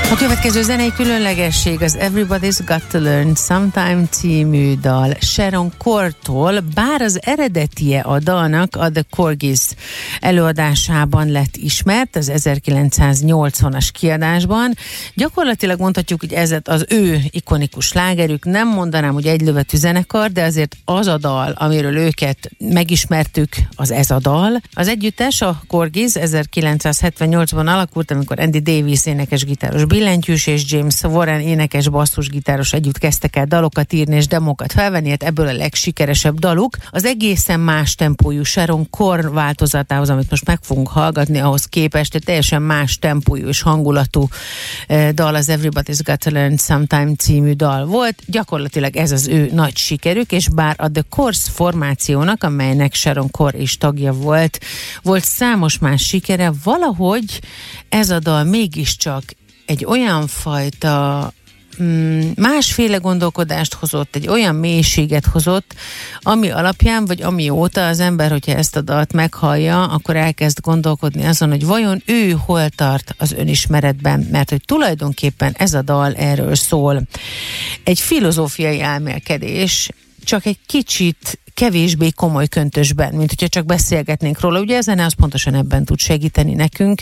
A következő zenei különlegesség az Everybody's Got to Learn Sometime című dal Sharon Corr-tól, bár az eredetie a dalnak a The Corgis előadásában lett ismert, az 1980-as kiadásban. Gyakorlatilag mondhatjuk, hogy ez az ő ikonikus slágerük, nem mondanám, hogy egylövetű zenekar, de azért az a dal, amiről őket megismertük, az ez a dal. Az együttes, a Corgis 1978-ban alakult, amikor Andy Davis énekes-gitáros billentyűs és James Warren énekes basszusgitáros együtt kezdtek el dalokat írni és demókat felvenni, hát ebből a legsikeresebb daluk. Az egészen más tempójú Sharon Corr változatához, amit most meg fogunk hallgatni, ahhoz képest egy teljesen más tempójú és hangulatú dal, az Everybody's Got to Learn Sometime című dal volt. Gyakorlatilag ez az ő nagy sikerük, és bár a The Corrs formációnak, amelynek Sharon Corr is tagja volt számos más sikere, valahogy ez a dal mégiscsak egy olyan fajta másféle gondolkodást hozott, egy olyan mélységet hozott, ami alapján, vagy amióta az ember, hogyha ezt a dalt meghallja, akkor elkezd gondolkodni azon, hogy vajon ő hol tart az önismeretben, mert hogy tulajdonképpen ez a dal erről szól. Egy filozófiai elmélkedés, csak egy kicsit kevésbé komoly köntösben, mint hogyha csak beszélgetnénk róla. Ugye a zene az pontosan ebben tud segíteni nekünk,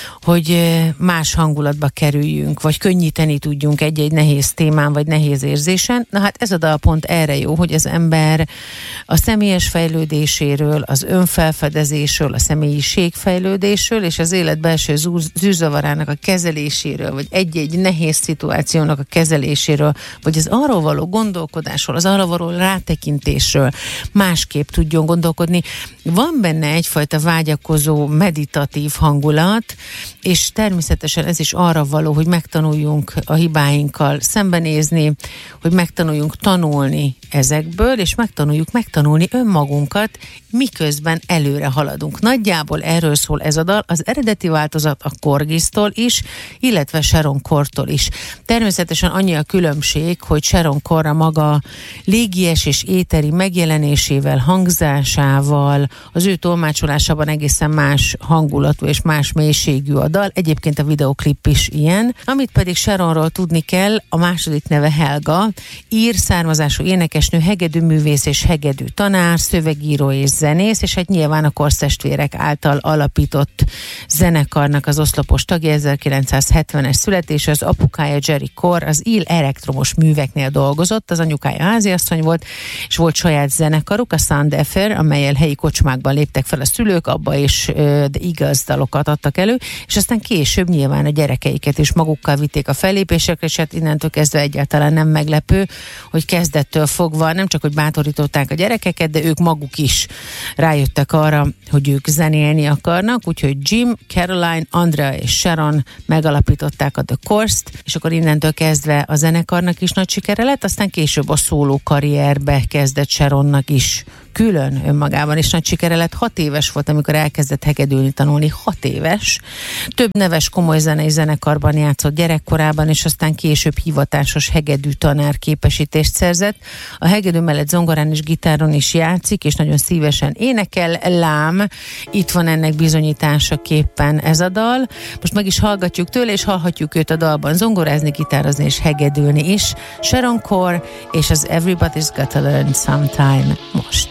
hogy más hangulatba kerüljünk, vagy könnyíteni tudjunk egy-egy nehéz témán, vagy nehéz érzésen. Na hát ez a dal pont erre jó, hogy az ember a személyes fejlődéséről, az önfelfedezésről, a személyiségfejlődésről, és az élet belső zűrzavarának a kezeléséről, vagy egy-egy nehéz szituációnak a kezeléséről, vagy az arról való gondolkodásról, az arról való rátekintésről másképp tudjon gondolkodni. Van benne egyfajta vágyakozó, meditatív hangulat, és természetesen ez is arra való, hogy megtanuljunk a hibáinkkal szembenézni, hogy megtanuljunk tanulni ezekből, és megtanulni önmagunkat, miközben előre haladunk. Nagyjából erről szól ez a dal, az eredeti változat a Corgistól is, illetve Sharon Corr-tól is. Természetesen annyi a különbség, hogy Sharon Corr a maga légies és éteri megjelenésével, hangzásával, az ő tolmácsolásában egészen más hangulatú és más mélységű a dal. Egyébként a videoklip is ilyen. Amit pedig Sharonról tudni kell, a második neve Helga, ír származású énekesnő, hegedűművész és hegedű tanár, szövegíró és zenész, és hát nyilván a Corrs testvérek által alapított zenekarnak az oszlopos tagja, 1970-es születés, az apukája Jerry Corr az Ill elektromos műveknél dolgozott, az anyukája háziasszony volt, és volt saját zenekaruk, a Sound Affair, amellyel helyi kocsmákban léptek fel a szülők, abba is The Eagles dalokat adtak elő, és aztán később nyilván a gyerekeiket is magukkal vitték a fellépésekre, és hát innentől kezdve egyáltalán nem meglepő, hogy kezdettől fogva nem csak, hogy bátorították a gyerekeket, de ők maguk is rájöttek arra, hogy ők zenélni akarnak, úgyhogy Jim, Caroline, Andrea és Sharon megalapították a The Corrs-t, és akkor innentől kezdve a zenekarnak is nagy sikere lett, aztán később a szóló karrierbe kezdett Sharonnak is külön önmagában is nagy sikere lett. 6 éves volt, amikor elkezdett hegedülni tanulni, 6 éves. Több neves komoly zenei zenekarban játszott gyerekkorában, és aztán később hivatásos hegedű tanár képesítést szerzett. A hegedű mellett zongorán és gitáron is játszik, és nagyon szívesen énekel, lám. Itt van ennek bizonyításaképpen ez a dal. Most meg is hallgatjuk tőle, és hallhatjuk őt a dalban zongorázni, gitározni és hegedülni is. Sharon Corr és az Everybody's Got to Learn Sometime most.